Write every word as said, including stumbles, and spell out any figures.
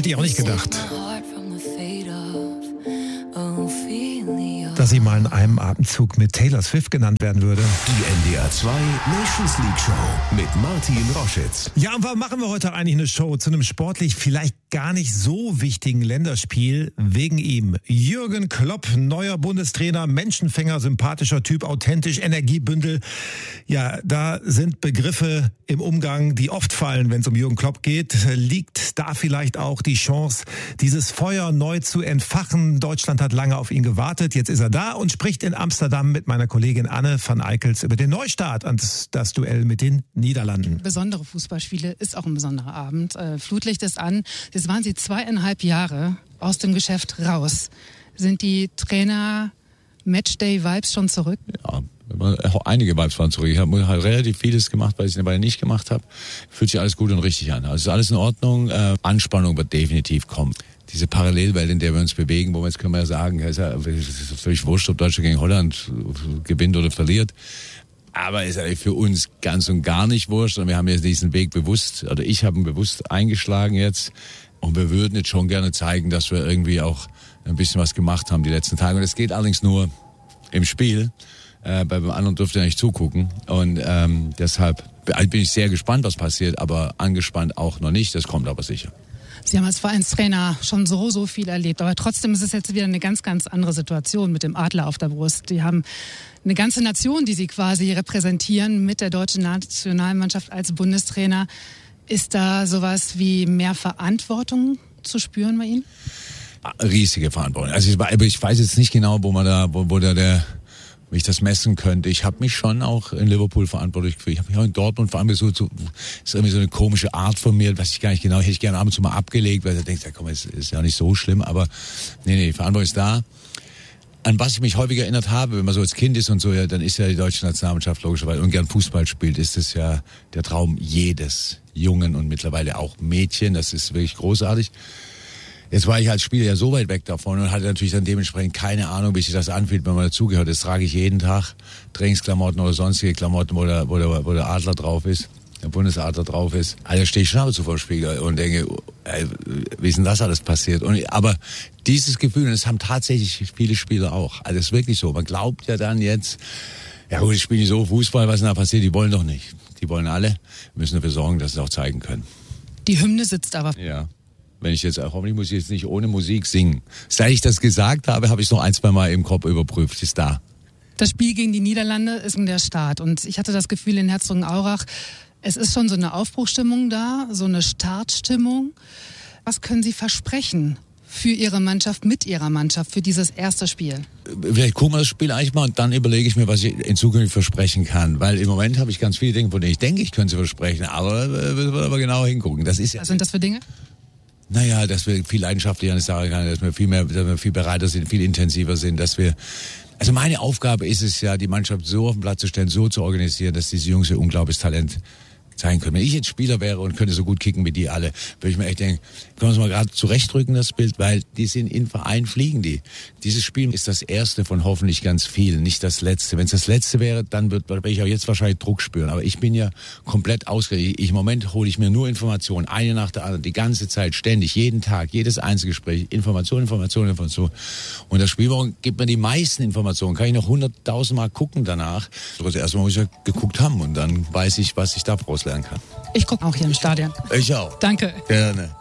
Hätte ich auch nicht gedacht, dass sie mal in einem Atemzug mit Taylor Swift genannt werden würde. Die N D R zwei Nations League Show mit Martin Roschitz. Ja, und warum machen wir heute eigentlich eine Show zu einem sportlich vielleicht gar nicht so wichtigen Länderspiel? Wegen ihm. Jürgen Klopp, neuer Bundestrainer, Menschenfänger, sympathischer Typ, authentisch, Energiebündel. Ja, da sind Begriffe im Umgang, die oft fallen, wenn es um Jürgen Klopp geht. Liegt da vielleicht auch die Chance, dieses Feuer neu zu entfachen? Deutschland hat lange auf ihn gewartet. Jetzt ist er da und spricht in Amsterdam mit meiner Kollegin Anne van Eickels über den Neustart und das, das Duell mit den Niederlanden. Besondere Fußballspiele ist auch ein besonderer Abend. Äh, Flutlicht ist an. Jetzt waren Sie zweieinhalb Jahre aus dem Geschäft raus. Sind die Trainer-Matchday-Vibes schon zurück? Ja, einige Vibes waren zurück. Ich habe halt relativ vieles gemacht, weil ich es dabei nicht gemacht habe. Fühlt sich alles gut und richtig an. Also ist alles in Ordnung. Äh, Anspannung wird definitiv kommen. Diese Parallelwelt, in der wir uns bewegen, wo wir jetzt können wir ja sagen, es ist völlig wurscht, ob Deutschland gegen Holland gewinnt oder verliert. Aber es ist eigentlich für uns ganz und gar nicht wurscht. Und wir haben jetzt diesen Weg bewusst, oder ich habe ihn bewusst eingeschlagen jetzt. Und wir würden jetzt schon gerne zeigen, dass wir irgendwie auch ein bisschen was gemacht haben die letzten Tage. Und es geht allerdings nur im Spiel. Äh, beim anderen dürft ihr nicht zugucken. Und ähm, deshalb bin ich sehr gespannt, was passiert. Aber angespannt auch noch nicht. Das kommt aber sicher. Sie haben als Vereinstrainer schon so, so viel erlebt. Aber trotzdem ist es jetzt wieder eine ganz, ganz andere Situation mit dem Adler auf der Brust. Die haben eine ganze Nation, die Sie quasi repräsentieren mit der deutschen Nationalmannschaft als Bundestrainer. Ist da sowas wie mehr Verantwortung zu spüren bei Ihnen? Riesige Verantwortung. Also ich, ich weiß jetzt nicht genau, wo man da, wo, wo da der... wie ich das messen könnte. Ich habe mich schon auch in Liverpool verantwortlich gefühlt. Ich habe mich auch in Dortmund verantwortlich. So, so, ist irgendwie so eine komische Art von mir, was ich gar nicht genau, hätte ich gerne ab und zu mal abgelegt, weil ich denke, ja, komm, es ist ja nicht so schlimm, aber nee, nee, die Verantwortung ist da. An was ich mich häufig erinnert habe, wenn man so als Kind ist und so, ja, dann ist ja die deutsche Nationalmannschaft logischerweise und gern Fußball spielt, ist es ja der Traum jedes Jungen und mittlerweile auch Mädchen. Das ist wirklich großartig. Jetzt war ich als Spieler ja so weit weg davon und hatte natürlich dann dementsprechend keine Ahnung, wie sich das anfühlt, wenn man dazugehört. Das trage ich jeden Tag, Trainingsklamotten oder sonstige Klamotten, wo der, wo der, wo der Adler drauf ist, der Bundesadler drauf ist. Also stehe ich schon ab und zu vor dem Spiegel und denke, ey, wie ist denn das alles passiert? Und, aber dieses Gefühl, und das haben tatsächlich viele Spieler auch. Also es ist wirklich so. Man glaubt ja dann jetzt, ja gut, ich spiele nicht so Fußball, was denn da passiert? Die wollen doch nicht. Die wollen alle. Wir müssen dafür sorgen, dass sie es auch zeigen können. Die Hymne sitzt aber. Ja. Wenn ich jetzt, hoffentlich muss ich jetzt nicht ohne Musik singen. Seit ich das gesagt habe, habe ich es noch ein, zwei Mal im Kopf überprüft. Ist da. Das Spiel gegen die Niederlande ist in der Start. Und ich hatte das Gefühl in Herzogenaurach, es ist schon so eine Aufbruchstimmung da, so eine Startstimmung. Was können Sie versprechen für Ihre Mannschaft, mit Ihrer Mannschaft, für dieses erste Spiel? Vielleicht gucken wir das Spiel eigentlich mal und dann überlege ich mir, was ich in Zukunft versprechen kann. Weil im Moment habe ich ganz viele Dinge, von denen ich denke, ich könnte sie versprechen. Aber äh, wir müssen aber genauer hingucken. Das ist ja. Was sind das für Dinge? Naja, dass wir viel leidenschaftlicher an die Sache gehen, dass wir viel mehr, dass wir viel bereiter sind, viel intensiver sind, dass wir, also meine Aufgabe ist es ja, die Mannschaft so auf den Platz zu stellen, so zu organisieren, dass diese Jungs ihr unglaubliches Talent zeigen können. Wenn ich jetzt Spieler wäre und könnte so gut kicken wie die alle, würde ich mir echt denken, können wir uns mal gerade zurechtdrücken, das Bild, weil die sind in Verein, fliegen die. Dieses Spiel ist das erste von hoffentlich ganz vielen, nicht das letzte. Wenn es das letzte wäre, dann würde werd ich auch jetzt wahrscheinlich Druck spüren. Aber ich bin ja komplett ausgerichtet. Ich, Im Moment hole ich mir nur Informationen, eine nach der anderen, die ganze Zeit, ständig, jeden Tag, jedes Einzelgespräch, Information, Information, Information. Und das Spielwochen gibt mir die meisten Informationen. Kann ich noch hunderttausend Mal gucken danach. Also erstmal muss ich ja geguckt haben und dann weiß ich, was ich da rauslernen kann. Ich gucke auch hier im Stadion. Ich auch. Danke. Gerne.